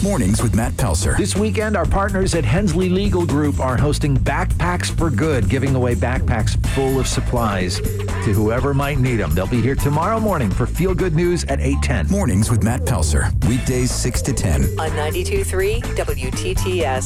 Mornings with Matt Pelser. This weekend, our partners at Hensley Legal Group are hosting Backpacks for Good, giving away backpacks full of supplies to whoever might need them. They'll be here tomorrow morning for Feel Good News at 8:10. Mornings with Matt Pelser. Weekdays 6 to 10. On 92.3 WTTS.